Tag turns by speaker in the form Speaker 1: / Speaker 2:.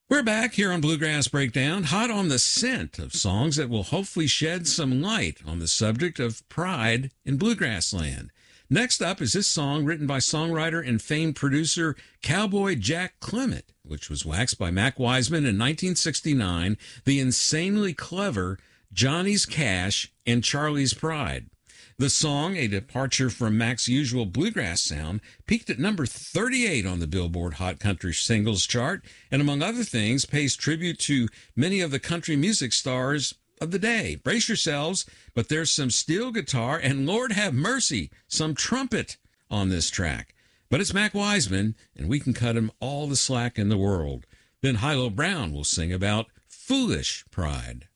Speaker 1: We're back here on Bluegrass Breakdown, hot on the scent of songs that will hopefully shed some light on the subject of pride in bluegrass land. Next up is this song written by songwriter and famed producer Cowboy Jack Clement, which was waxed by Mac Wiseman in 1969, the insanely clever Johnny's Cash and Charlie's Pride. The song, a departure from Mac's usual bluegrass sound, peaked at number 38 on the Billboard Hot Country Singles chart, and among other things, pays tribute to many of the country music stars of the day. Brace yourselves, but there's some steel guitar and, Lord have mercy, some trumpet on this track. But it's Mac Wiseman, and we can cut him all the slack in the world. Then Hilo Brown will sing about foolish pride.